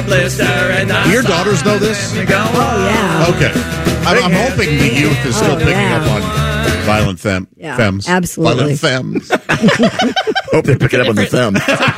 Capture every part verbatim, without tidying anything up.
blister and Do your daughters know this? Oh, yeah. Okay. I'm, I'm hoping the youth is still Oh, picking yeah. up on violent fem- Yeah, femmes. absolutely. Violent femmes. Hope they pick it up on the thumb.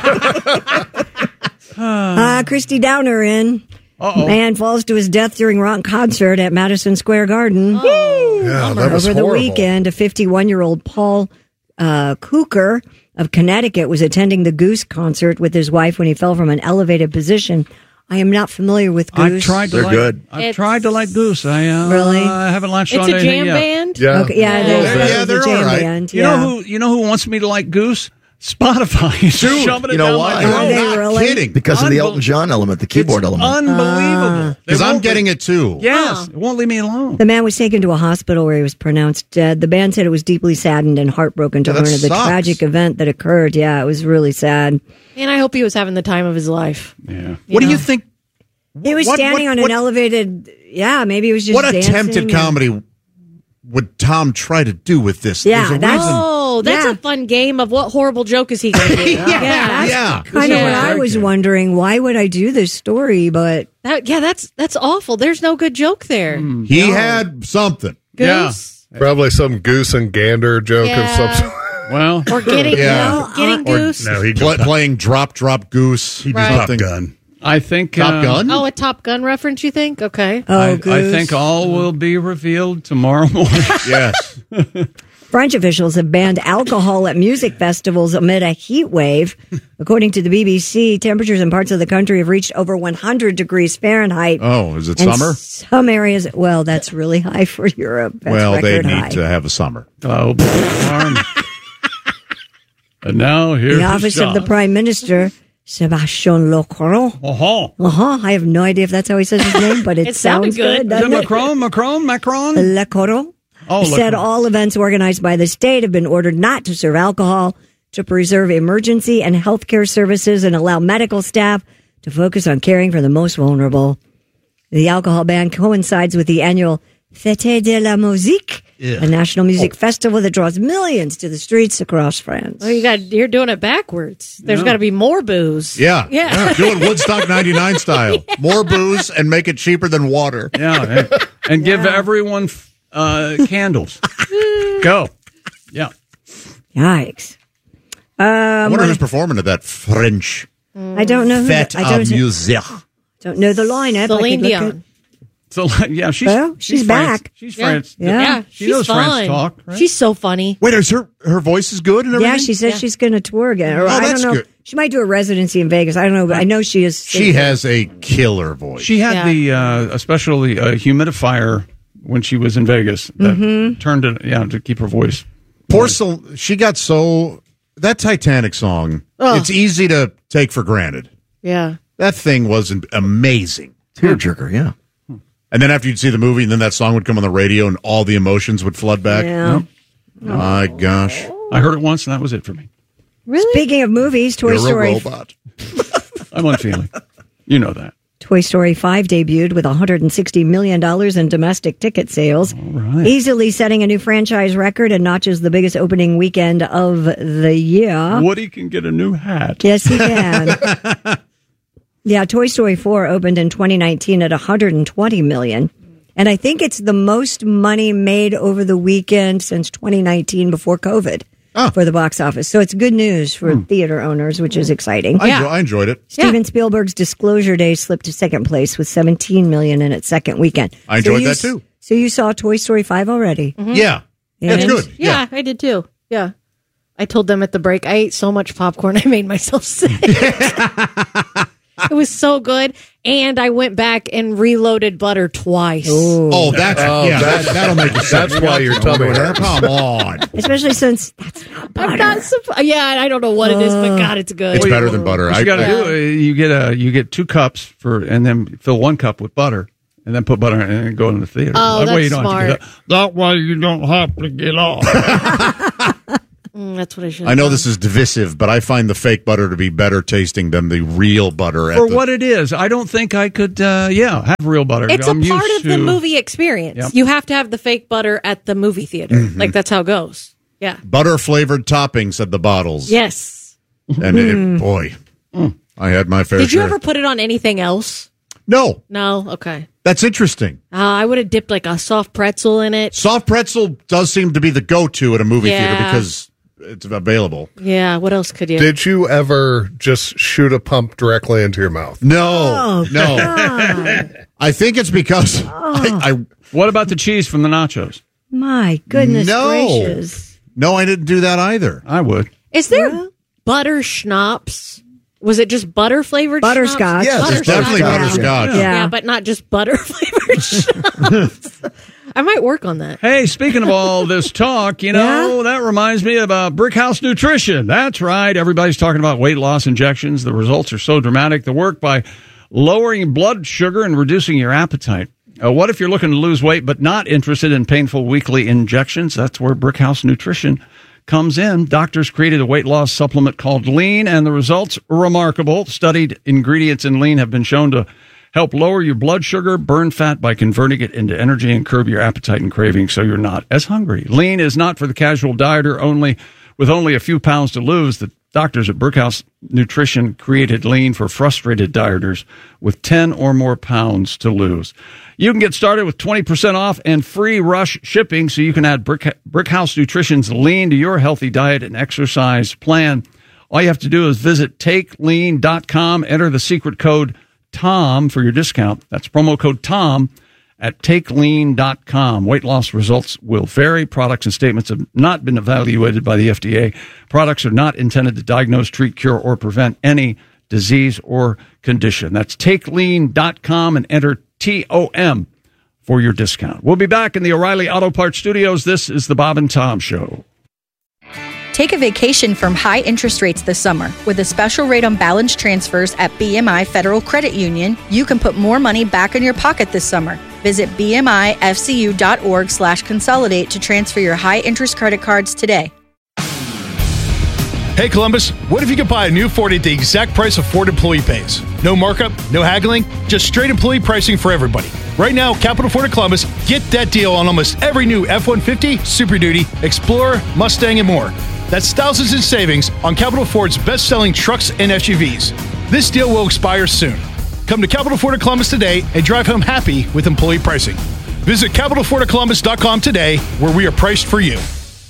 Uh, Christy Downer in. Uh-oh. Man falls to his death during rock concert at Madison Square Garden. Yeah, that was Over the horrible. weekend, a fifty-one-year-old Paul uh, Cooker of Connecticut was attending the Goose concert with his wife when he fell from an elevated position. I am not familiar with Goose. I've tried to They're like, good. I've It's- tried to like Goose. I uh, Really? I haven't latched It's on to a anything jam yet. band? Yeah. Okay, yeah, Yeah. they, Yeah, that was they're a jam all right. band. You Yeah. know who? You know who wants me to like Goose? Spotify. He's Dude, shoving it you know down why? my Are throat. they not really? kidding. Because of the Unbel- Elton John element, the keyboard It's element. unbelievable. Because They I'm won't getting le- it too. Yes, it won't leave me alone. The man was taken to a hospital where he was pronounced dead. The band said it was deeply saddened and heartbroken to Yeah, that learn of the sucks. tragic event that occurred. Yeah, it was really sad. And I hope he was having the time of his life. Yeah. What do you think? He was What- standing what- on what- an elevated. Yeah, maybe he was just What dancing attempted and- comedy would Tom try to do with this? Yeah, There's a that's- reason. Oh, that's Yeah. a fun game of what horrible joke is he going to do? Yeah, yeah. Kind of Yeah. what I was wondering. Why would I do this story? But That, yeah, that's that's awful. There's no good joke there. He had something. Goose. Probably some goose and gander joke Yeah. of some sort. Well, Or getting, Yeah. getting Or- goose. No, he Pla- playing drop, drop goose. he Right. just Something. Top Gun. I think Top uh, Gun? Oh, a Top Gun reference, you think? Okay. oh, I, Goose. I think all will be revealed tomorrow morning. Yes. French officials have banned alcohol at music festivals amid a heat wave. According to the B B C, temperatures in parts of the country have reached over one hundred degrees Fahrenheit. Oh, is it And summer? Some areas, well, that's really high for Europe. That's Well, they record need high. to have a summer. Oh, alarm. And now here's The office of the Prime Minister, Sebastian Lecornu. Uh-huh. Uh-huh. I have no idea if that's how he says his name, but it, It sounded sounds good. good, Is it doesn't it? Macron? Macron? Macron? Lecornu. Oh, He said Lecornu. all events organized by the state have been ordered not to serve alcohol, to preserve emergency and healthcare services, and allow medical staff to focus on caring for the most vulnerable. The alcohol ban coincides with the annual Fête de la Musique, a national music festival that draws millions to the streets across France. Oh, you got you're doing it backwards. There's got to be more booze. Yeah. Yeah. Do it Woodstock ninety-nine style. More booze and make it cheaper than water. Yeah. And, and give everyone uh, candles. Go. Yeah. Yikes. I wonder who's performing at that French I don't know. Who Fête I don't, of Musique. don't know the lineup. I Celine could look Dion. at- So, yeah, she's, Well, she's France. back. She's Yeah. France. Yeah. Yeah, She she's knows fun. France talk, right? She's so funny. Wait, is her her voice is good and everything? Yeah, she says Yeah. she's going to tour again. Or Oh, I that's don't know. good. She might do a residency in Vegas. I don't know, but I know she is. She has a killer voice. She had Yeah. the, uh, especially a humidifier when she was in Vegas that Mm-hmm. turned it, yeah, to keep her voice. Poor Cel- she got so that Titanic song. It's easy to take for granted. Yeah. That thing wasn't amazing. Tearjerker, yeah. And then after you'd see the movie, and then that song would come on the radio, and all the emotions would flood back. Yeah. My gosh, I heard it once, and that was it for me. Really? Speaking of movies, Toy you're a Story robot. I'm unfeeling. You know that. Toy Story five debuted with one hundred sixty million dollars in domestic ticket sales, right. easily setting a new franchise record and notches the biggest opening weekend of the year. Woody can get a new hat. Yes, he can. Yeah, Toy Story four opened in twenty nineteen at one hundred twenty million dollars. And I think it's the most money made over the weekend since twenty nineteen before COVID Oh. for the box office. So it's good news for theater owners, which is exciting. I, enjoy, I enjoyed it. Steven Spielberg's Disclosure Day slipped to second place with seventeen million dollars in its second weekend. I enjoyed you that s- too. So you saw Toy Story five already? Yeah, that's And- good. Yeah, I did too. Yeah. I told them at the break, I ate so much popcorn, I made myself sick. It was so good. And I went back and reloaded butter twice. Oh, that's Oh, yeah. that- That, that'll make you sick. That's why your tummy hurts. Come on, Especially since that's not I'm butter. not surprised. Yeah, I don't know what it is, but God, it's good. it's better than butter. What I, you got to I- do, uh, you get a, you get two cups for, and then fill one cup with butter, and then put butter in it and go in the theater. Oh, that way that's you don't have to smart. get up. That way you don't have to get off. Mm, that's what I should I know this is divisive, but I find the fake butter to be better tasting than the real butter. At For the, what it is, I don't think I could. Uh, yeah, have real butter. It's I'm a part used of the to- movie experience. Yep. You have to have the fake butter at the movie theater. Like, that's how it goes. Yeah. butter flavored toppings at the bottles. Yes. And it, boy, I had my fair Did you share. ever put it on anything else? No. No? Okay. That's interesting. Uh, I would have dipped like a soft pretzel in it. Soft pretzel does seem to be the go-to at a movie Yeah. theater because it's available. Yeah, what else could you? Did you ever just shoot a pump directly into your mouth? No, Oh, no. God. I think it's because Oh. I, I What about the cheese from the nachos? My goodness No. gracious. no, I didn't do that either. I would. Is there Yeah. butter schnapps? Was it just butter flavored Butterscotch. Yes, it's definitely butterscotch. Yeah. Yeah. but not just butter flavored schnapps. I might work on that. Hey, speaking of all this talk, you know, Yeah? that reminds me of uh, Brickhouse Nutrition. That's right. Everybody's talking about weight loss injections. The results are so dramatic. The work by lowering blood sugar and reducing your appetite. Uh, what if you're looking to lose weight but not interested in painful weekly injections? That's where Brickhouse Nutrition comes in. Doctors created a weight loss supplement called Lean, and the results are remarkable. Studied ingredients in Lean have been shown to help lower your blood sugar, burn fat by converting it into energy, and curb your appetite and cravings so you're not as hungry. Lean is not for the casual dieter only. With only a few pounds to lose, the doctors at Brickhouse Nutrition created Lean for frustrated dieters with ten or more pounds to lose. You can get started with twenty percent off and free rush shipping so you can add Brick, Brickhouse Nutrition's Lean to your healthy diet and exercise plan. All you have to do is visit take lean dot com, enter the secret code TOM for your discount. That's promo code TOM at take lean dot com. Weight loss results will vary. Products and statements have not been evaluated by the F D A. Products are not intended to diagnose, treat, cure, or prevent any disease or condition. That's take lean dot com and enter T O M for your discount. We'll be back in the O'Reilly Auto Parts studios. This is the Bob and Tom Show. Take a vacation from high interest rates this summer. With a special rate on balance transfers at B M I Federal Credit Union, you can put more money back in your pocket this summer. Visit B M I F C U dot org slash consolidate to transfer your high interest credit cards today. Hey Columbus, what if you could buy a new Ford at the exact price a Ford employee pays? No markup, no haggling, just straight employee pricing for everybody. Right now, Capital Ford of Columbus, get that deal on almost every new F one fifty, Super Duty, Explorer, Mustang, and more. That's thousands in savings on Capital Ford's best-selling trucks and S U Vs. This deal will expire soon. Come to Capital Ford of Columbus today and drive home happy with employee pricing. Visit capital ford of columbus dot com today, where we are priced for you.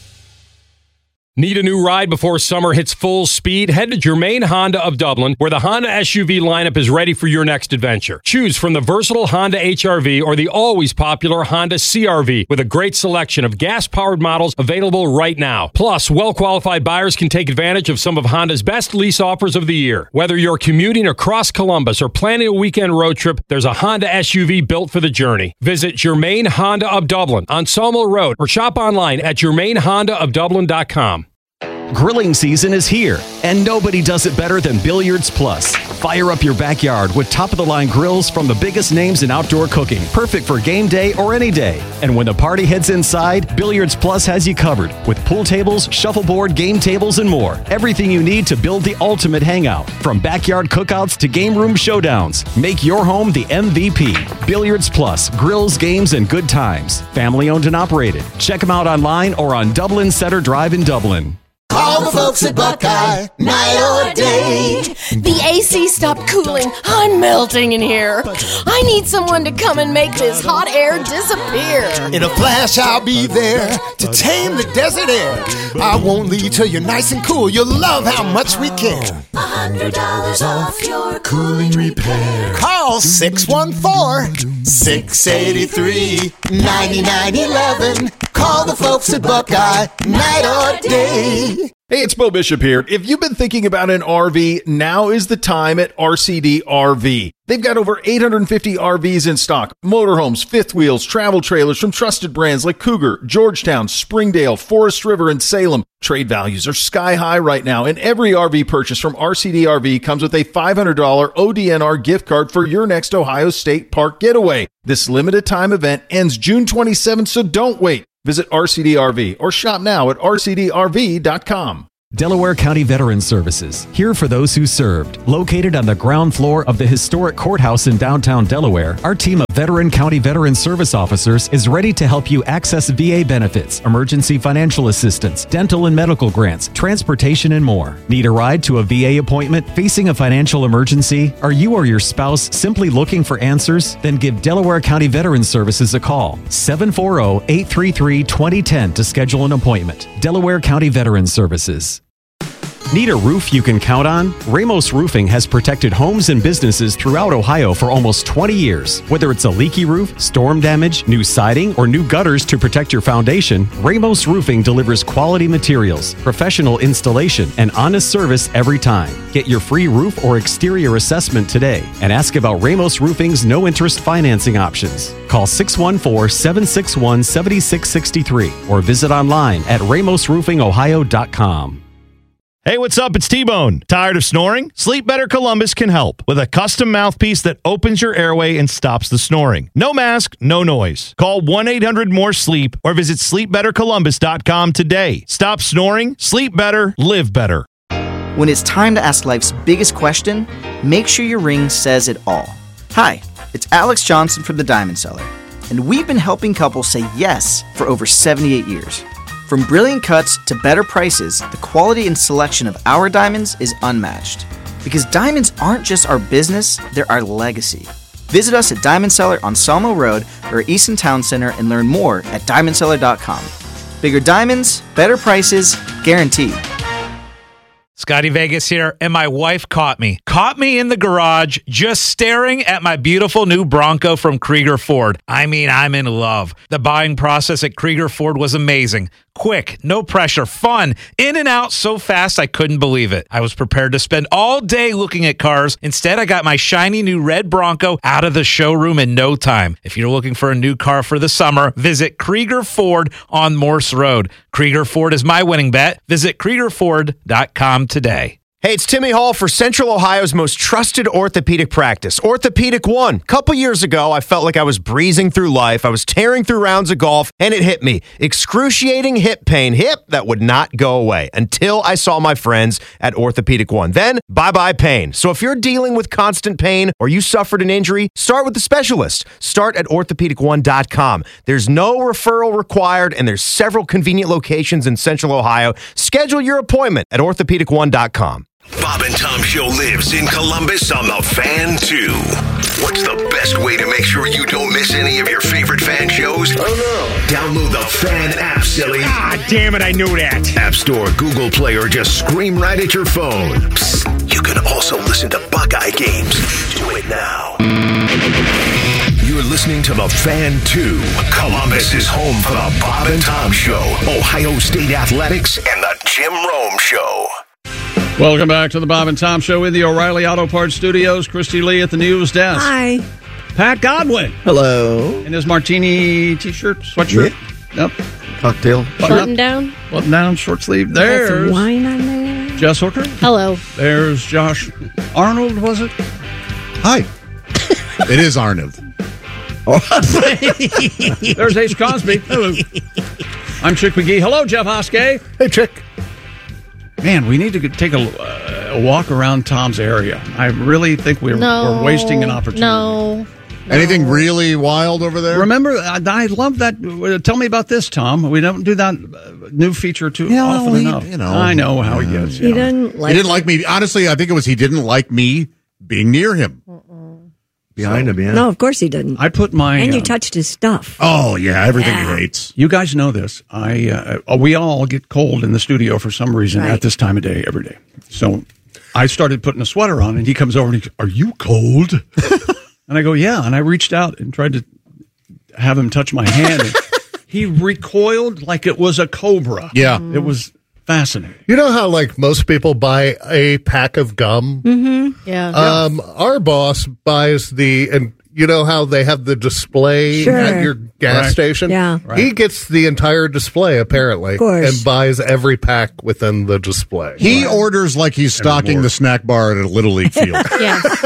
Need a new ride before summer hits full speed? Head to Germain Honda of Dublin, where the Honda S U V lineup is ready for your next adventure. Choose from the versatile Honda H R V or the always popular Honda C R V, with a great selection of gas-powered models available right now. Plus, well-qualified buyers can take advantage of some of Honda's best lease offers of the year. Whether you're commuting across Columbus or planning a weekend road trip, there's a Honda S U V built for the journey. Visit Germain Honda of Dublin on Sawmill Road or shop online at germain honda of dublin dot com. Grilling season is here, and nobody does it better than Billiards Plus. Fire up your backyard with top-of-the-line grills from the biggest names in outdoor cooking, perfect for game day or any day. And when the party heads inside, Billiards Plus has you covered with pool tables, shuffleboard, game tables, and more. Everything you need to build the ultimate hangout. From backyard cookouts to game room showdowns, make your home the M V P. Billiards Plus, grills, games, and good times. Family owned and operated. Check them out online or on Dublin Center Drive in Dublin. Call the folks at Buckeye, night or day. The A C stopped cooling. I'm melting in here. I need someone to come and make this hot air disappear. In a flash, I'll be there to tame the desert air. I won't leave till you're nice and cool. You'll love how much we care. A hundred dollars off your cooling repair. Call six one four, six eight three, nine nine one one. Call the folks at Buckeye, night or day. Hey, it's Bo Bishop here. If you've been thinking about an R V, now is the time at R C D R V. They've got over eight hundred fifty R Vs in stock. Motorhomes, fifth wheels, travel trailers from trusted brands like Cougar, Georgetown, Springdale, Forest River, and Salem. Trade values are sky high right now, and every R V purchase from R C D R V comes with a five hundred dollars O D N R gift card for your next Ohio State Park getaway. This limited time event ends June twenty-seventh, so don't wait. Visit R C D R V or shop now at R C D R V dot com. Delaware County Veterans Services, here for those who served. Located on the ground floor of the historic courthouse in downtown Delaware, our team of veteran county veteran service officers is ready to help you access V A benefits, emergency financial assistance, dental and medical grants, transportation, and more. Need a ride to a V A appointment? Facing a financial emergency? Are you or your spouse simply looking for answers? Then give Delaware County Veterans Services a call. seven four zero, eight three three, two zero one zero to schedule an appointment. Delaware County Veterans Services. Need a roof you can count on? Ramos Roofing has protected homes and businesses throughout Ohio for almost twenty years. Whether it's a leaky roof, storm damage, new siding, or new gutters to protect your foundation, Ramos Roofing delivers quality materials, professional installation, and honest service every time. Get your free roof or exterior assessment today and ask about Ramos Roofing's no-interest financing options. Call six one four, seven six one, seven six six three or visit online at ramos roofing ohio dot com. Hey, what's up? It's T-Bone. Tired of snoring? Sleep Better Columbus can help with a custom mouthpiece that opens your airway and stops the snoring. No mask, no noise. Call one eight hundred more sleep or visit sleep better columbus dot com today. Stop snoring, sleep better, live better. When it's time to ask life's biggest question, make sure your ring says it all. Hi, it's Alex Johnson from The Diamond Seller, and we've been helping couples say yes for over seventy-eight years. From brilliant cuts to better prices, the quality and selection of our diamonds is unmatched. Because diamonds aren't just our business, they're our legacy. Visit us at Diamond Seller on Salmo Road or Easton Town Center and learn more at diamond seller dot com. Bigger diamonds, better prices, guaranteed. Scotty Vegas here, and my wife caught me. Caught me in the garage just staring at my beautiful new Bronco from Krieger Ford. I mean, I'm in love. The buying process at Krieger Ford was amazing. Quick, no pressure, fun, in and out so fast I couldn't believe it. I was prepared to spend all day looking at cars. Instead, I got my shiny new red Bronco out of the showroom in no time. If you're looking for a new car for the summer, visit Krieger Ford on Morse Road. Krieger Ford is my winning bet. Visit krieger ford dot com today. Hey, it's Timmy Hall for Central Ohio's most trusted orthopedic practice, Orthopedic One. A couple years ago, I felt like I was breezing through life. I was tearing through rounds of golf, and it hit me. Excruciating hip pain. Hip that would not go away until I saw my friends at Orthopedic One. Then, bye-bye pain. So if you're dealing with constant pain or you suffered an injury, start with the specialist. Start at orthopedic one dot com. There's no referral required, and there's several convenient locations in Central Ohio. Schedule your appointment at orthopedic one dot com. Bob and Tom Show lives in Columbus on the Fan too. What's the best way to make sure you don't miss any of your favorite fan shows? Oh no. Download the Fan app, silly. Ah, damn it, I knew that. App Store, Google Play, or just scream right at your phone. Psst, you can also listen to Buckeye games. Do it now. You're listening to the Fan two. Columbus is home for the Bob and Tom Show, Ohio State Athletics, and the Jim Rome Show. Welcome back to the Bob and Tom Show in the O'Reilly Auto Parts Studios. Christy Lee at the news desk. Hi. Pat Godwin. Hello. In his martini t-shirt, sweatshirt. Yep. Yep. Cocktail. Button down. Button down, short sleeve. There's Got some wine on there. Jess Hooker. Hello. There's Josh Arnold, was it? Hi. It is Arnold. There's Ace Cosby. Hello. I'm Chick McGee. Hello, Jeff Hoskey. Hey, Chick. Man, we need to take a, uh, a walk around Tom's area. I really think we're, no, we're wasting an opportunity. No. Anything really wild over there? Remember, I, I love that. Uh, tell me about this, Tom. We don't do that uh, new feature too yeah, often he, enough. You know, I know how he gets. He know. didn't like. He didn't like me. Honestly, I think it was he didn't like me being near him. Behind so, him, yeah. No, of course he didn't. I put my and you uh, touched his stuff. Oh yeah, everything yeah. he hates. You guys know this. I uh, we all get cold in the studio for some reason right. at this time of day every day. So I started putting a sweater on, and he comes over and he goes, "Are you cold?" And I go, "Yeah." And I reached out and tried to have him touch my hand. And he recoiled like it was a cobra. Yeah, mm. It was fascinating. You know how, like, most people buy a pack of gum? Mm-hmm. Yeah. Um, yeah. Our boss buys the, and you know how they have the display sure. at your gas right. station? Yeah. Right. He gets the entire display, apparently, of course. and buys every pack within the display. He right. orders like he's stocking the snack bar at a Little League field. Yeah.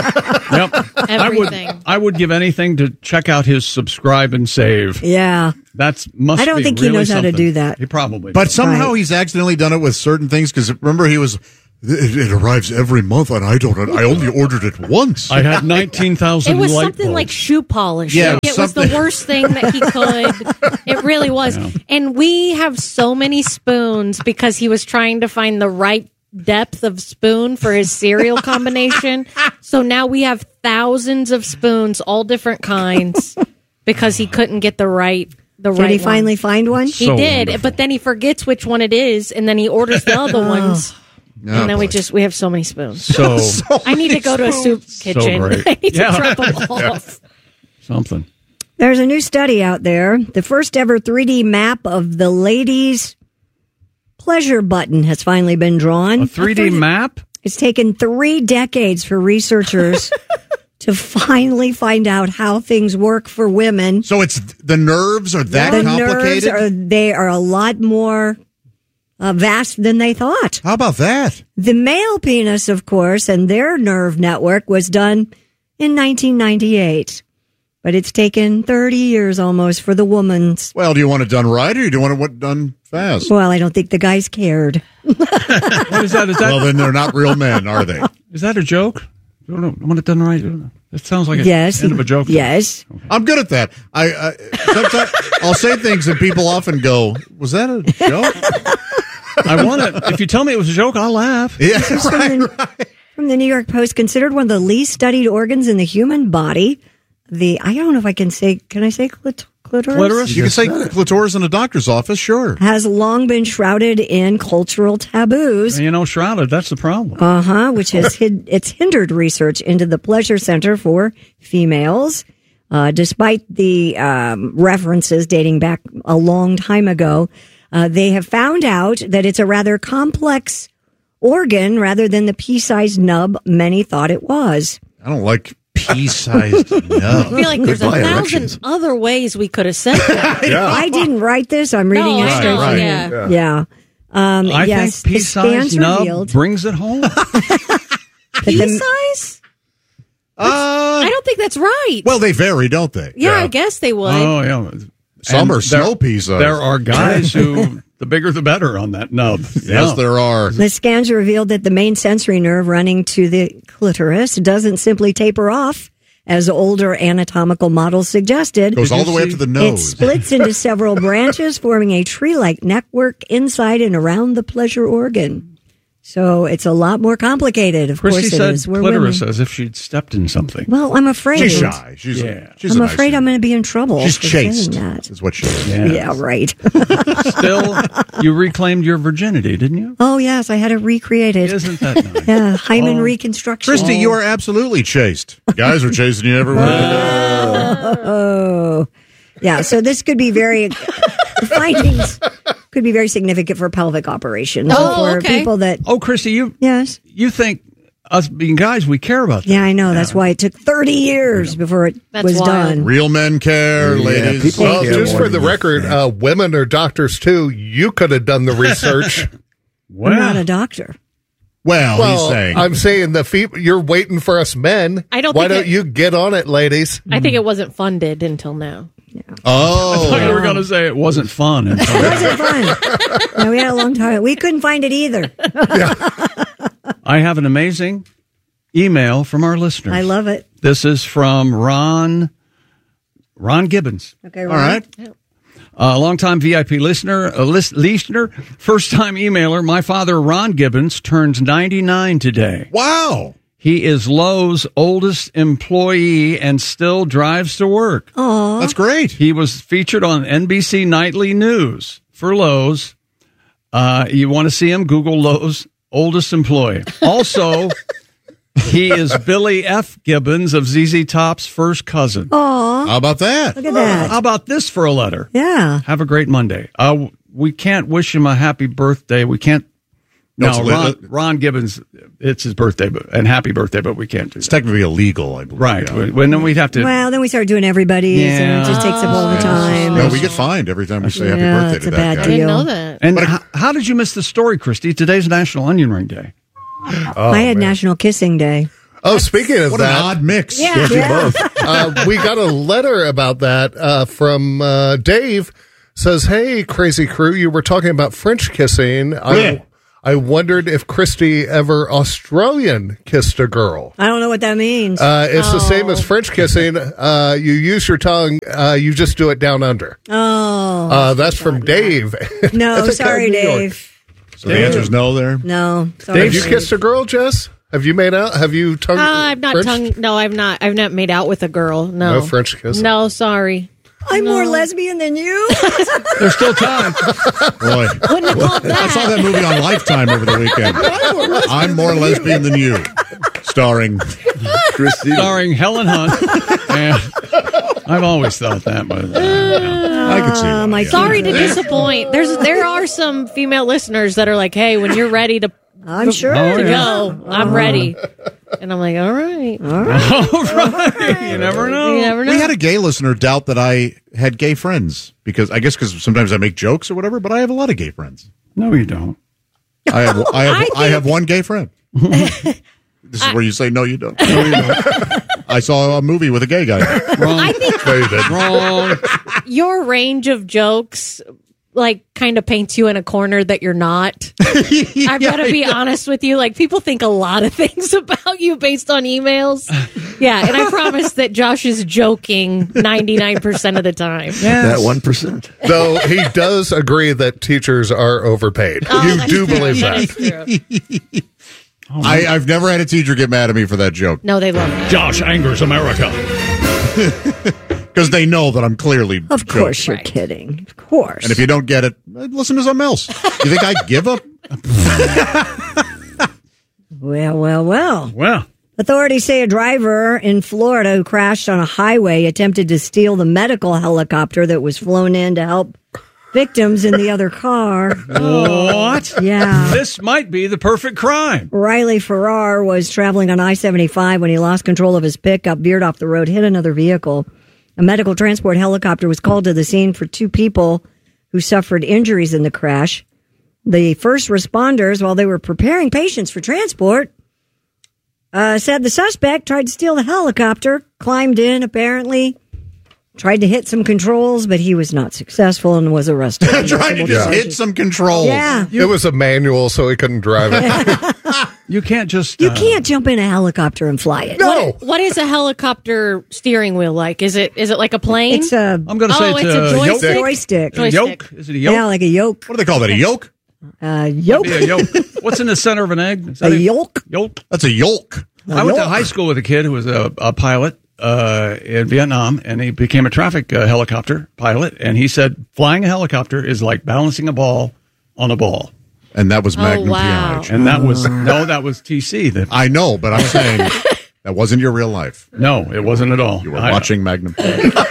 Yep. I would, Everything. I would give anything to check out his subscribe and save. Yeah. That's must I don't be think he really knows how to something. do that. He probably But does. somehow he's accidentally done it with certain things because remember he was. It, it arrives every month, and I don't. I only ordered it once. I had nineteen thousand. It was light something bulbs. like shoe polish. Yeah, Like, it it was was the something- worst thing that he could. It really was. Yeah. And we have so many spoons because he was trying to find the right depth of spoon for his cereal combination. So now we have thousands of spoons, all different kinds, because he couldn't get the right the Did right he one. finally find one? He So did, wonderful. but then he forgets which one it is, and then he orders the other ones. Oh, and then we boy. just we have so many spoons. So, I need to go to a soup kitchen. great. I need to Yeah. drop them off. something. There's a new study out there. The first ever three D map of the ladies' pleasure button has finally been drawn. A three D map? It's taken three decades for researchers to finally find out how things work for women. So it's the nerves are that the complicated. nerves are they are a lot more uh, vast than they thought. How about that? The male penis, of course, and their nerve network was done in nineteen ninety-eight. But it's taken thirty years almost for the woman's. Well, do you want it done right, or do you want it done fast? Well, I don't think the guys cared. What is that? Is that Well, then they're not real men, are they? is that a joke? I don't know. I want it done right. It sounds like a Yes. end of a joke. Yes. I'm good at that. I, I sometimes I'll say things and people often go, "Was that a joke?" I want it. If you tell me it was a joke, I'll laugh. Yeah, This is from, right, the, right. from the New York Post, considered one of the least studied organs in the human body. The I don't know if I can say. Can I say clit- clitoris? Clitoris? You can say clitoris in a doctor's office, sure. Has long been shrouded in cultural taboos. You know, shrouded. That's the problem. Uh huh. Which has hid, it's hindered research into the pleasure center for females. Uh, despite the um, references dating back a long time ago, uh, they have found out that it's a rather complex organ rather than the pea-sized nub many thought it was. I don't like pea-sized I nub. feel like there's a Goodbye, thousand erections. other ways we could have said that. Yeah. I didn't write this. I'm reading No, it I straight know, from yeah. yeah. yeah. Um, I yes, think the scans pea-sized nub revealed brings it home. that Pea the- size? Uh, I don't think that's right. well, they vary, don't they? yeah, I guess they would. Oh, yeah. Some And are snow peas. uh, There are guys who, the bigger the better on that nub. Yes, Yeah. there are. The scans revealed that the main sensory nerve running to the clitoris doesn't simply taper off, as older anatomical models suggested. Goes all the way up to the It nose. splits into several branches, forming a tree-like network inside and around the pleasure organ. So it's a lot more complicated. Of Christy course, it said is. We're clitoris women. as if she'd stepped in something. Well, I'm afraid. She's shy. She's, Yeah. she's I'm a nice afraid lady. I'm going to be in trouble. She's for saying chaste. that. Is what she is. Yeah. Yeah, right. Still, you reclaimed your virginity, didn't you? Oh yes, I had it recreated. Isn't that nice? Yeah, hymen Oh. reconstruction. Christy, you are absolutely chaste. Guys are chasing you everywhere. Oh, yeah. So this could be very the findings could be very significant for pelvic operations Oh, for okay. people that. Oh, Christy, you Yes. you think us being guys, we care about that? Yeah, I know. That's why it took thirty years before it That's was wild. done. Real men care, Yeah, ladies. people Well, care just more for the than you record, think. uh, women are doctors too. You could have done the research. Well, I'm not a doctor. Well, well, he's saying. I'm saying the fe- you're waiting for us men. I don't Why think don't it- you get on it, ladies? I think it wasn't funded until now. oh. I thought you were going to say it wasn't fun. And It wasn't fun. No, we had a long time. We couldn't find it either. I have an amazing email from our listeners. I love it. This is from Ron Ron Gibbons. Okay, All right. A longtime V I P listener, a list, listener, first-time emailer. My father, Ron Gibbons, turns ninety-nine today. Wow. He is Lowe's oldest employee and still drives to work. Aw. That's great. He was featured on N B C Nightly News for Lowe's. Uh, you want to see him? Google Lowe's oldest employee. Also, he is Billy F. Gibbons of Z Z Top's first cousin. Aw. How about that? Look at that. How about this for a letter? Yeah. Have a great Monday. Uh, we can't wish him a happy birthday. We can't. No, No, it's Ron, li- Ron Gibbons, it's his birthday, but, and happy birthday, but we can't do It's that. technically illegal, I believe. Right. Yeah. When then we'd have to. Well, then we start doing everybody's, and it just takes up all the time. No, we get fined every time we say happy Yeah, birthday it's to a that bad guy. I didn't deal. know that. and h- how did you miss the story, Christy? Today's National Onion Ring Day. Oh, I had man. National Kissing Day. Oh, speaking of what that, an odd mix. Yeah. Can't do Yeah. both. uh, we got a letter about that uh, from uh, Dave. Says, "Hey, crazy crew, you were talking about French kissing. Yeah. I, I wondered if Christy ever Australian kissed a girl. I don't know what that means. Uh, it's the same Oh. as French kissing. Uh, you use your tongue. Uh, you just do it down under. oh. Uh, that's from Dave. I no, think sorry, out of New York. Dave. So the answer's no there? No. Sorry, Have you Dave. kissed a girl, Jess? Have you made out? Have you tongue? Uh, I've not French? tongue. No, I've not. I've not made out with a girl. No, No French kissing? No, sorry. I'm No. more lesbian than you. There's still time. Boy. Wouldn't have called I saw that. that movie on Lifetime over the weekend. I'm more lesbian than you. Starring Christy. Starring Helen Hunt. And I've always thought that, but uh, yeah. I could see Uh, why, my yeah. Sorry to disappoint. There's there are some female listeners that are like, "Hey, when you're ready to, I'm sure. Oh, to yeah. go, I'm ready." And I'm like, "All right, All right. All right. You never know. you never know." We had a gay listener doubt that I had gay friends because I guess because sometimes I make jokes or whatever, but I have a lot of gay friends. No, you don't. I have I have I I, have one gay friend. This is where you say no, you don't. No, you don't. I saw a movie with a gay guy. Wrong. I think No, you didn't. Wrong. your range of jokes like kind of paints you in a corner that you're not. I've got to be honest with you. Like, people think a lot of things about you based on emails. Yeah, and I promise that Josh is joking ninety-nine percent of the time. That one percent. Though he does agree that teachers are overpaid. Oh, you that's do true. believe That that. is true. I, I've never had a teacher get mad at me for that joke No, they love it. Josh angers America. because they know that I'm clearly Of course joking. you're kidding. Of course. And if you don't get it, listen to something else. You think I give up? Well, well, well. Well, Authorities say a driver in Florida who crashed on a highway attempted to steal the medical helicopter that was flown in to help victims in the other car. what? Yeah. This might be the perfect crime. Riley Farrar was traveling on I seventy-five when he lost control of his pickup, veered off the road, hit another vehicle. A medical transport helicopter was called to the scene for two people who suffered injuries in the crash. The first responders, while they were preparing patients for transport, uh, said the suspect tried to steal the helicopter, climbed in apparently, tried to hit some controls, but he was not successful and was arrested. Trying to just hit some controls. Yeah. It was a manual, so he couldn't drive it. You can't just. You uh, can't jump in a helicopter and fly it. No. What, what is a helicopter steering wheel like? Is it is it like a plane? It's a I'm going to say Oh, it's, it's a a joystick? joystick. yoke. A yoke? Is it a yoke? Yeah, like a yoke. What do they call that? A yoke? Uh, yoke. Be a yolk. What's in the center of an egg? Is A that yolk. Yolk. That's a yolk. I went to yolk. high school with a kid who was a, a pilot uh, in Vietnam, and he became a traffic uh, helicopter pilot. And he said flying a helicopter is like balancing a ball on a ball. And that was Magnum wow. P I. And that was no, that was T C. That I know, but I'm saying that wasn't your real life. no, it wasn't at all. You were I, watching Magnum P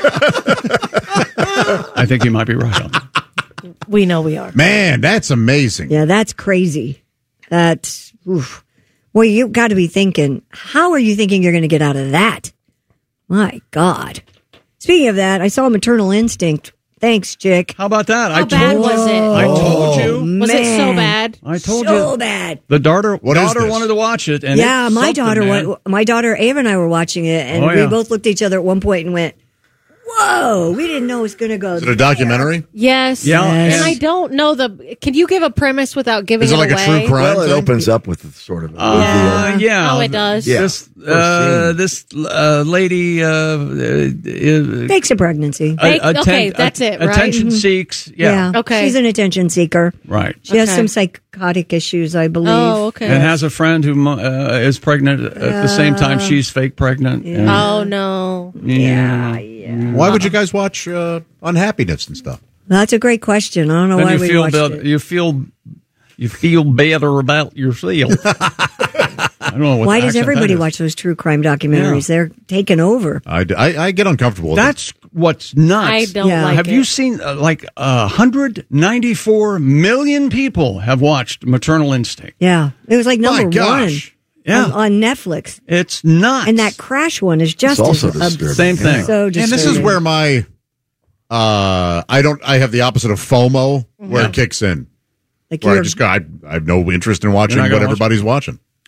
I. I think you might be right on that. we know we are. Man, that's amazing. Yeah, that's crazy. That's, oof. Well, you got to be thinking, how are you thinking you're going to get out of that? My God. Speaking of that, I saw Maternal Instinct. Thanks, Chick. How about that? How I bad told, was it? I told you. Was it so Man. bad? I told So you. bad. The daughter, What is daughter this? wanted to watch it, and Yeah, it's my something, daughter, man. wa- my daughter Ava and I were watching it, and Oh, we yeah. both looked at each other at one point and went, "Whoa, we didn't know it was going to go." Is it a documentary? Yes. Yeah, And and- I don't know the. Can you give a premise without giving Is it it like a away? true crime? Well, it thing? opens up with a sort of a Uh, reveal. yeah. Oh, it does? Yeah. This, First uh, scene. this uh, lady. Uh, uh, Fakes a pregnancy. Fake- okay, that's it, right? Attention seeks. Yeah. Okay. She's an attention seeker. Right. She has Okay. some psychotic issues, I believe. Oh, okay. And has a friend who uh, is pregnant at the same time she's fake pregnant. And- Oh no. yeah. Why would you guys watch uh, Unhappiness and stuff? That's a great question. I don't know Then why you we feel watched better, it. you feel you feel better about yourself. I don't know what Why the does accent everybody that is. watch those true crime documentaries? They're taken over. I, I, I get uncomfortable with That's what's nuts. I don't Yeah. like Have it. you seen uh, like uh, one hundred ninety-four million people have watched Maternal Instinct? Yeah. It was like My number one gosh. Yeah. on, on Netflix. It's nuts. And that crash one is just It's also as disturbing. Same thing. So And this is disturbing. where my uh I don't I have the opposite of FOMO where Yeah. it kicks in. like Where I you're, just go I, I have no interest in watching You're not what gonna watch everybody's watching.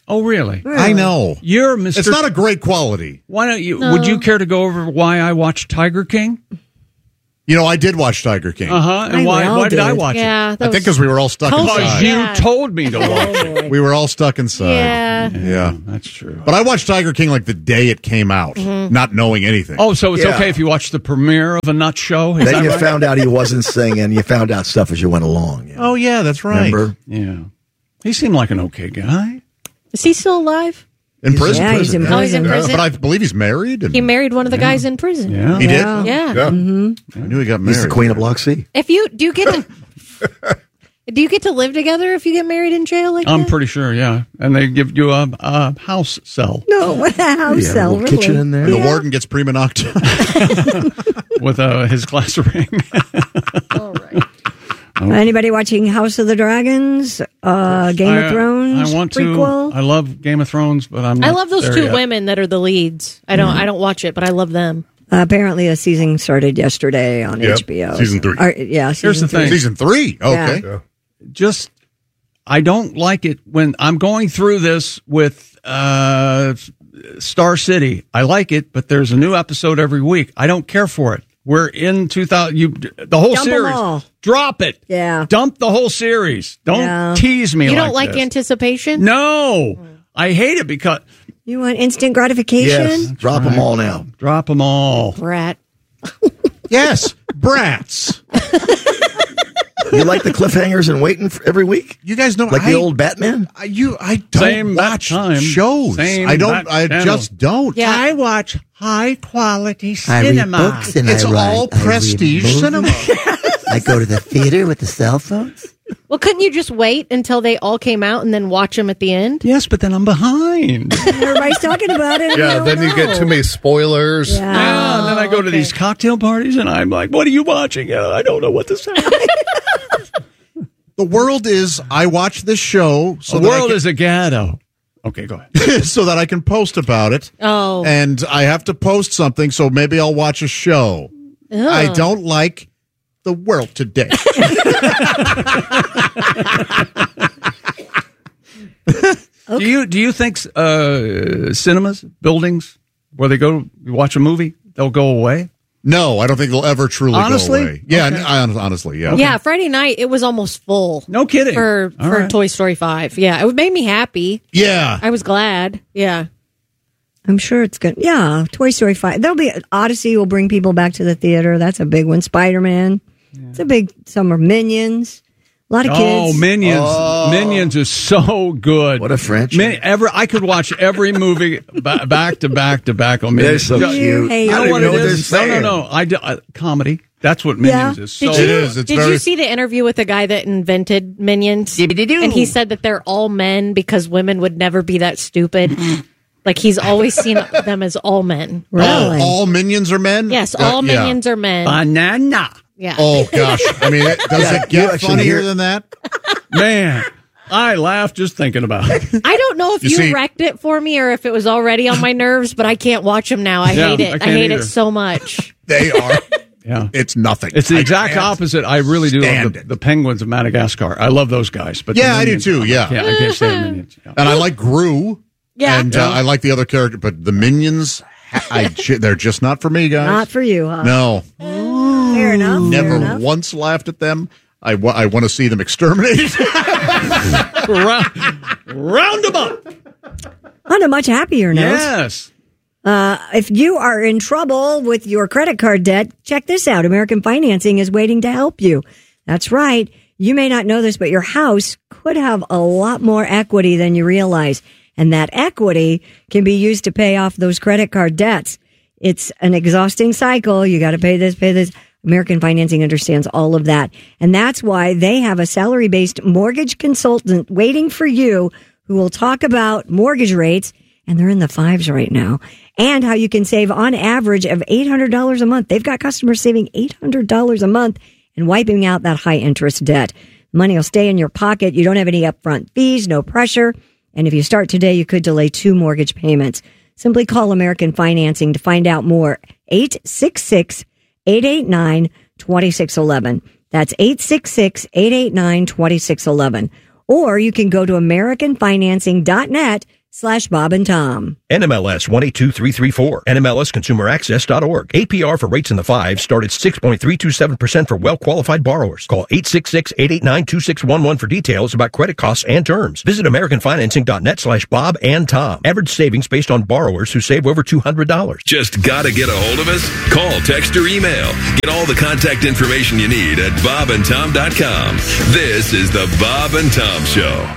Oh, really? I know. You're Mister It's not a great quality. Why don't you? No. Would you care to go over why I watched Tiger King? You know, I did watch Tiger King. Uh huh. And I why? well Why did I did. watch Yeah, it? that I think was- because we were all stuck Because inside. You Yeah. told me to watch it. We were all stuck inside. Yeah. Yeah. That's true. But I watched Tiger King like the day it came out, not knowing anything. Oh, so it's Yeah. okay if you watch the premiere of a nut show? Is Then that you right? found out he wasn't singing. You found out stuff as you went along. Yeah. Oh, yeah, that's right. Remember? Yeah. He seemed like an okay guy. Is he still alive? In prison. Yeah, he's in Oh, he's in prison. prison. But I believe he's married. And He married one of the guys in prison. Yeah. He did? Yeah. Yeah. Yeah. I knew he got married. He's the queen of Block C. If you do you get to do you get to live together if you get married in jail like I'm that? pretty sure, yeah. And they give you a, a house cell No, what a house Yeah, a cell. little kitchen really. in there. And the warden gets prima nocta. with uh, his glass ring. All right. Anybody watching House of the Dragons? Uh, Game I, of Thrones? I want prequel? to. I love Game of Thrones, but I'm. I not love those there two yet. women that are the leads. I don't I don't watch it, but I love them. Uh, apparently, a season started yesterday on Yep. H B O. Season three. Or, yeah, season Here's the three. thing. Season three. Okay. Yeah. Just, I don't like it when I'm going through this with uh, Star City. I like it, but there's a new episode every week. I don't care for it. We're in two thousand. You the whole Dump 'em series. all. Drop it. Yeah. Dump the whole series. Don't Yeah. tease me. You like don't like this. anticipation? No, I hate it because You want instant gratification? Yes. Drop them all now. drop them all. Brat. Yes. Brats. You like the cliffhangers and waiting for every week? You guys know Like I, the old Batman? I, you, I don't Same that watch time. shows. Same I don't. that I channel. just don't. Yeah. I watch high quality I read cinema. books and I it's write. all I read prestige movies. cinema. I go to the theater with the cell phones. Well, couldn't you just wait until they all came out and then watch them at the end? Yes, but then I'm behind. Everybody's talking about it. and Yeah, we then don't you get know. too many spoilers. Yeah. Yeah, and then I go to these cocktail parties, and I'm like, "What are you watching?" Uh, I don't know what to say. The world is. I watch this show. So the that I world can- is a ghetto. Okay, go ahead. so that I can post about it. Oh. And I have to post something, so maybe I'll watch a show. Ugh. I don't like the world today. Do you do you think uh, cinemas, buildings, where they go you watch a movie, they'll go away? No, I don't think they'll ever truly Honestly? go away. Yeah, Okay. I, honestly, yeah. Yeah, Friday night it was almost full. No kidding. For All for right. Toy Story five. Yeah, it made me happy. Yeah. I was glad. Yeah. I'm sure it's good. Yeah, Toy Story five. There'll be Odyssey will bring people back to the theater. That's a big one. Spider Man. It's a big summer. Minions. A lot of Oh, kids. Minions! Oh. Minions is so good. What a franchise. Min- ever, I could watch every movie ba- back to back to back on They're Minions. so You- cute. Hey, You I know don't what even it know what is? they're No, no, saying. no. I do, uh, comedy. That's what Minions Yeah. is. So Did you, It is. It's did very- you see the interview with the guy that invented Minions? And he said that they're all men because women would never be that stupid. Like he's always seen them as all men. Really? Oh, all minions are men? Yes, Uh, all yeah. minions are men. Banana. Yeah. Oh, gosh. I mean, it, does Yeah, it you get actually funnier hear- than that? Man, I laugh just thinking about it. I don't know if You you, see- wrecked it for me or if it was already on my nerves, but I can't watch them now. I Yeah, hate I it. I, can't hate either. it so much. They are. Yeah. It's nothing. It's the I exact can't opposite. I really do love stand the, it. the Penguins of Madagascar. I love those guys. But Yeah, the I do Minions, too, I yeah. can't, I can't stand Minions. Yeah. And I like Gru. Yeah. And uh, I like the other character, but the minions, I, ju- they're just not for me, guys. Not for you, huh? No. Fair enough. fair Never enough. once laughed at them. I, wa- I want to see them exterminated. round, round them up. On a much happier note. Yes. Uh, if you are in trouble with your credit card debt, check this out. American Financing is waiting to help you. That's right. You may not know this, but your house could have a lot more equity than you realize. And that equity can be used to pay off those credit card debts. It's an exhausting cycle. You got to pay this, pay this. American Financing understands all of that. And that's why they have a salary-based mortgage consultant waiting for you who will talk about mortgage rates, and they're in the fives right now, and how you can save on average of eight hundred dollars a month. They've got customers saving eight hundred dollars a month and wiping out that high interest debt. Money will stay in your pocket. You don't have any upfront fees, no pressure. And if you start today, you could delay two mortgage payments. Simply call American Financing to find out more. eight six six, eight eight nine, two six one one. That's eight six six, eight eight nine, two six one one. Or you can go to americanfinancing.net slash Bob and Tom. N M L S one eight two three three four. N M L S consumer access dot org. A P R for rates in the fives start at six point three two seven percent for well-qualified borrowers. Call eight six six, eight eight nine, two six one one for details about credit costs and terms. Visit americanfinancing.net slash Bob and Tom. Average savings based on borrowers who save over two hundred dollars. Just gotta get a hold of us? Call, text, or email. Get all the contact information you need at bob and tom dot com. This is the Bob and Tom Show.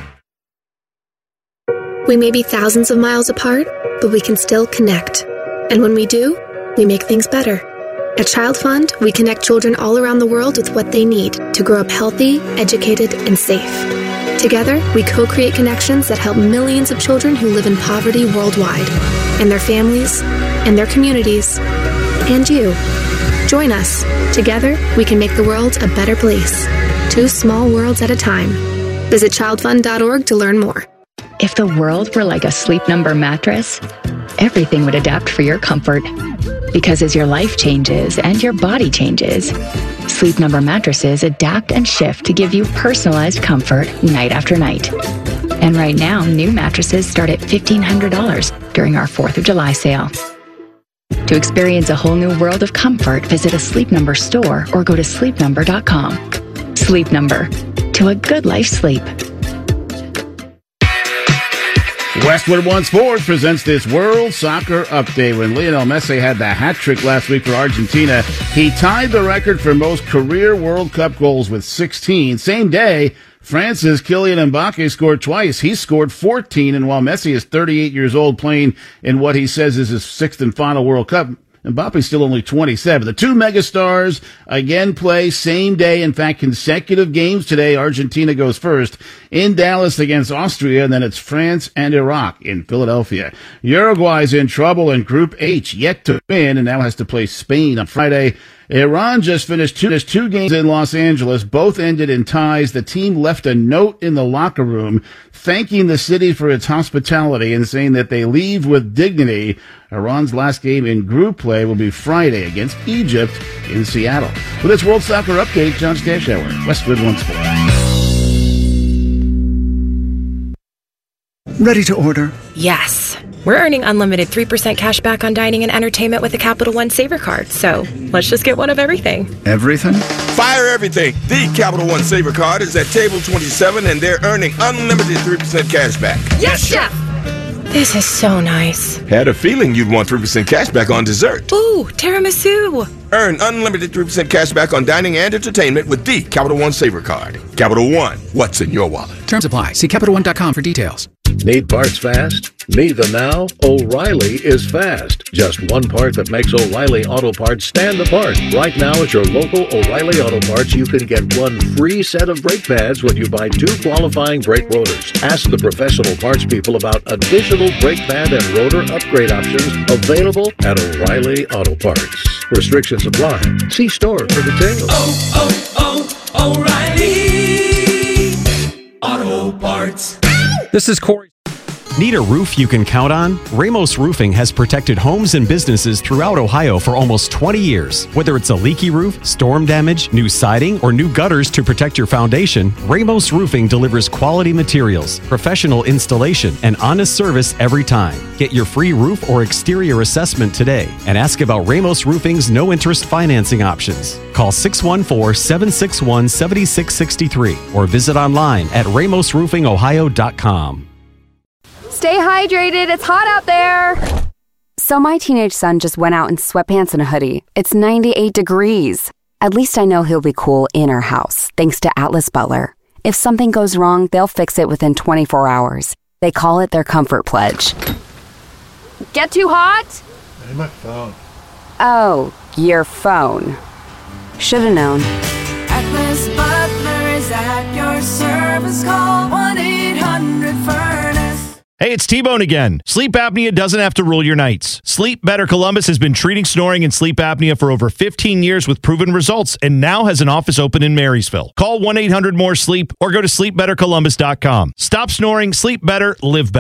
We may be thousands of miles apart, but we can still connect. And when we do, we make things better. At Child Fund, we connect children all around the world with what they need to grow up healthy, educated, and safe. Together, we co-create connections that help millions of children who live in poverty worldwide, and their families, and their communities, and you. Join us. Together, we can make the world a better place. Two small worlds at a time. Visit child fund dot org to learn more. If the world were like a Sleep Number mattress, everything would adapt for your comfort. Because as your life changes and your body changes, Sleep Number mattresses adapt and shift to give you personalized comfort night after night. And right now, new mattresses start at fifteen hundred dollars during our fourth of July sale. To experience a whole new world of comfort, visit a Sleep Number store or go to sleep number dot com. Sleep Number. To a good life sleep. Westwood One Sports presents this World Soccer Update. When Lionel Messi had the hat trick last week for Argentina, he tied the record for most career World Cup goals with sixteen. Same day, France's Kylian Mbappe scored twice. He scored fourteen, and while Messi is thirty-eight years old, playing in what he says is his sixth and final World Cup, Mbappe's still only twenty-seven. The two megastars again play same day, in fact, consecutive games today. Argentina goes first in Dallas against Austria, and then it's France and Iraq in Philadelphia. Uruguay's in trouble in Group H, yet to win, and now has to play Spain on Friday. Iran just finished two, just two games in Los Angeles. Both ended in ties. The team left a note in the locker room thanking the city for its hospitality and saying that they leave with dignity. Iran's last game in group play will be Friday against Egypt in Seattle. For this World Soccer Update, John Stashower, Westwood One Sports. Ready to order? Yes. We're earning unlimited three percent cash back on dining and entertainment with the Capital One Saver Card, so let's just get one of everything. Everything? Fire everything. The Capital One Saver Card is at table twenty-seven, and they're earning unlimited three percent cash back. Yes, Chef! This is so nice. Had a feeling you'd want three percent cash back on dessert. Ooh, tiramisu. Earn unlimited three percent cash back on dining and entertainment with the Capital One Saver Card. Capital One, what's in your wallet? Terms apply. See Capital One dot com for details. Need parts fast? Need them now? O'Reilly is fast. Just one part that makes O'Reilly Auto Parts stand apart. Right now at your local O'Reilly Auto Parts, you can get one free set of brake pads when you buy two qualifying brake rotors. Ask the professional parts people about additional brake pad and rotor upgrade options available at O'Reilly Auto Parts. Restrictions apply. See store for details. Oh, oh, oh, O'Reilly Auto Parts. This is Corey. Need a roof you can count on? Ramos Roofing has protected homes and businesses throughout Ohio for almost twenty years. Whether it's a leaky roof, storm damage, new siding, or new gutters to protect your foundation, Ramos Roofing delivers quality materials, professional installation, and honest service every time. Get your free roof or exterior assessment today and ask about Ramos Roofing's no-interest financing options. Call six one four, seven six one, seven six six three or visit online at ramos roofing ohio dot com. Stay hydrated. It's hot out there. So my teenage son just went out in sweatpants and a hoodie. It's ninety-eight degrees. At least I know he'll be cool in our house, thanks to Atlas Butler. If something goes wrong, they'll fix it within twenty-four hours. They call it their comfort pledge. Get too hot? Hey, my phone. Oh, your phone. Should've known. Atlas Butler is at your service. Call one eight hundred furnace. Hey, it's T-Bone again. Sleep apnea doesn't have to rule your nights. Sleep Better Columbus has been treating snoring and sleep apnea for over fifteen years with proven results and now has an office open in Marysville. Call one eight hundred more sleep or go to sleep better columbus dot com. Stop snoring, sleep better, live better.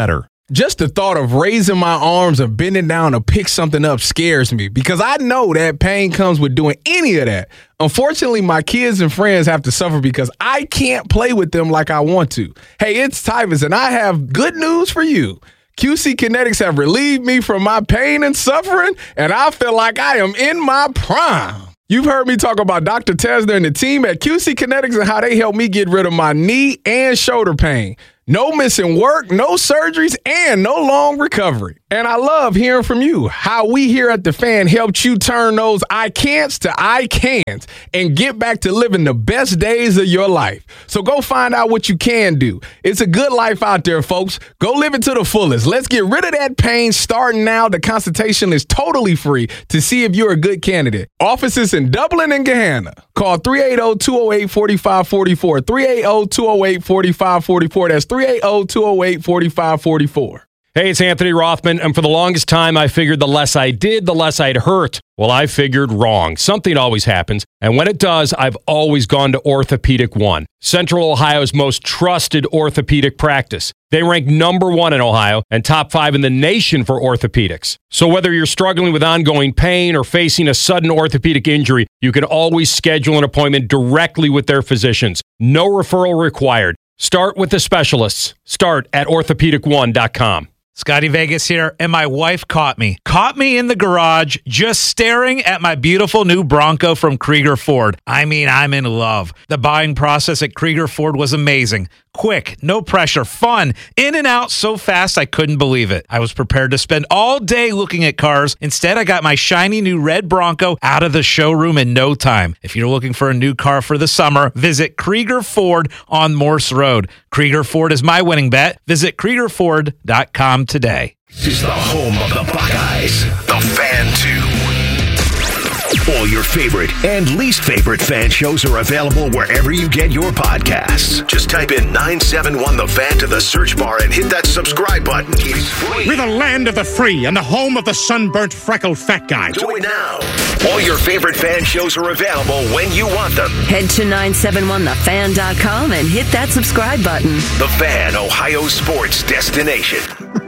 Just the thought of raising my arms or bending down to pick something up scares me because I know that pain comes with doing any of that. Unfortunately, my kids and friends have to suffer because I can't play with them like I want to. Hey, it's Tyvus, and I have good news for you. Q C Kinetics have relieved me from my pain and suffering, and I feel like I am in my prime. You've heard me talk about Doctor Tesner and the team at Q C Kinetics and how they helped me get rid of my knee and shoulder pain. No missing work, no surgeries, and no long recovery. And I love hearing from you, how we here at The Fan helped you turn those I can'ts to I can'ts and get back to living the best days of your life. So go find out what you can do. It's a good life out there, folks. Go live it to the fullest. Let's get rid of that pain starting now. The consultation is totally free to see if you're a good candidate. Offices in Dublin and Gahanna. Call three eight zero, two zero eight, four five four four. three eight zero, two zero eight, four five four four. That's three eight zero, two zero eight, four five four four. Hey, it's Anthony Rothman, and for the longest time, I figured the less I did, the less I'd hurt. Well, I figured wrong. Something always happens, and when it does, I've always gone to Orthopedic One, Central Ohio's most trusted orthopedic practice. They rank number one in Ohio and top five in the nation for orthopedics. So whether you're struggling with ongoing pain or facing a sudden orthopedic injury, you can always schedule an appointment directly with their physicians. No referral required. Start with the specialists. Start at orthopedic one dot com. Scotty Vegas here, and my wife caught me. Caught me in the garage just staring at my beautiful new Bronco from Krieger Ford. I mean, I'm in love. The buying process at Krieger Ford was amazing. Quick, no pressure, fun, in and out so fast I couldn't believe it. I was prepared to spend all day looking at cars. Instead, I got my shiny new red Bronco out of the showroom in no time. If you're looking for a new car for the summer, visit Krieger Ford on Morse Road. Krieger Ford is my winning bet. Visit Krieger Ford dot com today. This is the home of the Buckeyes, the Fan two. All your favorite and least favorite fan shows are available wherever you get your podcasts. Just type in nine seven one The Fan to the search bar and hit that subscribe button. It's free. We're the land of the free and the home of the sunburnt, freckled fat guy. Do it now. All your favorite fan shows are available when you want them. Head to nine seven one the fan dot com and hit that subscribe button. The Fan, Ohio sports destination.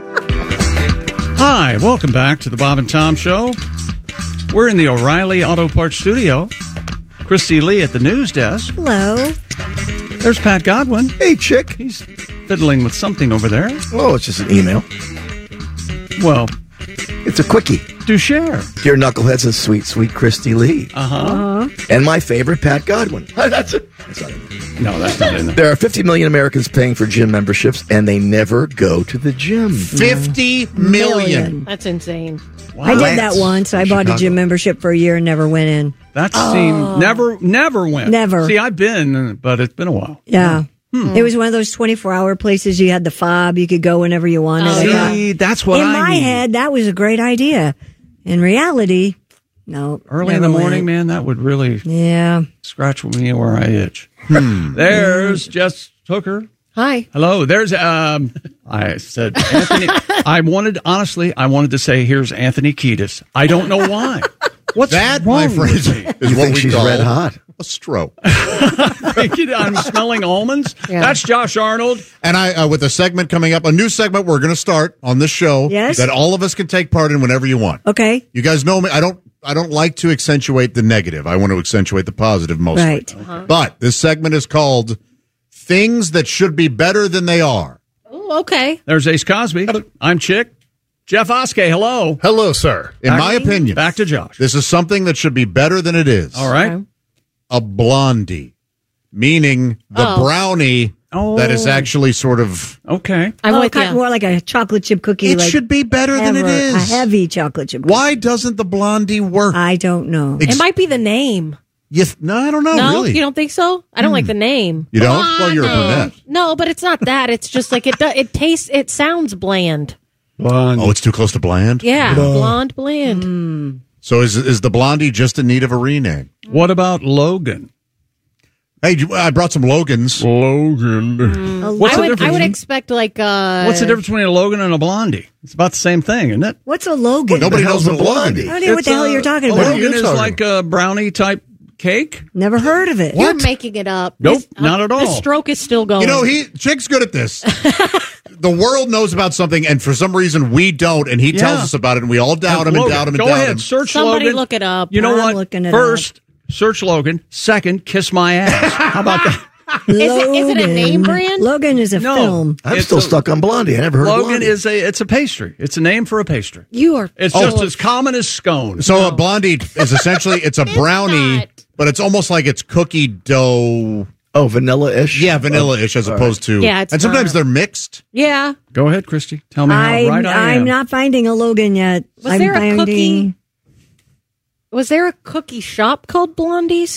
Hi, welcome back to the Bob and Tom Show. We're in the O'Reilly Auto Parts studio. Christy Lee at the news desk. Hello. There's Pat Godwin. Hey, chick. He's fiddling with something over there. Oh, it's just an email. Well, it's a quickie. Do share. Dear Knuckleheads and sweet, sweet Christy Lee. Uh-huh. Uh-huh. And my favorite, Pat Godwin. That's it. That's not it. No, that's not in there. There are fifty million Americans paying for gym memberships, and they never go to the gym. fifty million. That's insane. Wow. I did that once. I bought a gym membership for a year and never went in. That oh. seemed never, never went. Never. See, I've been, but it's been a while. Yeah. Hmm. It was one of those twenty-four hour places you had the fob. You could go whenever you wanted. Oh, see, that's what in I my mean. head, that was a great idea. In reality, no. Early in the morning, man, that would really yeah scratch me where I itch. Hmm. There's Jess Hooker. Hi. Hello. There's um. I said Anthony. I wanted honestly. I wanted to say here's Anthony Kiedis. I don't know why. What's that, wrong my friend, with me? is you what think we she's call red hot. A stroke. I'm smelling almonds. Yeah. That's Josh Arnold. And I, uh, with a segment coming up, a new segment we're going to start on this show Yes. that all of us can take part in whenever you want. Okay. You guys know me. I don't. I don't like to accentuate the negative. I want to accentuate the positive mostly. Right. Uh-huh. But this segment is called "Things That Should Be Better Than They Are." Oh, okay. There's Ace Cosby. I'm Chick. Jeff Oskey, hello. Hello, sir. In Back- my opinion, Back to Josh. this is something that should be better than it is. All right. Okay. A blondie, meaning the Oh. brownie Oh. that is actually sort of. Okay. I'm oh, with kind of you. more like a chocolate chip cookie. It like should be better than it ever- is. A heavy chocolate chip cookie. Why doesn't the blondie work? I don't know. Ex- It might be the name. You th- no, I don't know. no, really, you don't think so? I don't like the name. You don't? Well, you're a no. brunette. No, but it's not that. It's just like it. Do, it tastes. It sounds bland. Oh, it's too close to bland. Yeah, blonde, bland. Mm. So is is the blondie just in need of a rename? What about Logan? Hey, you- I brought some Logans. Logan. Mm. What's I the would. difference? I would expect like. Uh, What's the difference between a Logan and a Blondie? It's about the same thing, isn't it? What's a Logan? Nobody the knows hell's what a a blondie. blondie? I don't know what It's the hell a- you're talking a about. Logan is talking like a brownie type cake? Never heard of it. You're making it up. Nope, This- not at all. The stroke is still going. You know, he Chick's good at this. The world knows about something, and for some reason we don't, and he tells Yeah. us about it, and we all doubt him and Logan, doubt him and Go doubt ahead, him. search Somebody Logan. look it up. You know I'm what? looking it First, search Logan. Second, kiss my ass. How about that? Is it, is it a name brand? Logan is a No. film. I'm It's still a- stuck on Blondie. I never heard of Logan Blondie. is a it's a pastry. It's a name for a pastry. You are. It's Oh. just as common as scone. So a blondie is essentially it's a brownie, not. but it's almost like it's cookie dough. Oh, vanilla-ish? Yeah, vanilla-ish as all opposed to. Yeah, it's and sometimes not. they're mixed. Yeah. Go ahead, Christy. Tell me how I'm, right I I'm am. not finding a Logan yet. Was I'm there a finding, cookie? Was there a cookie shop called Blondie's?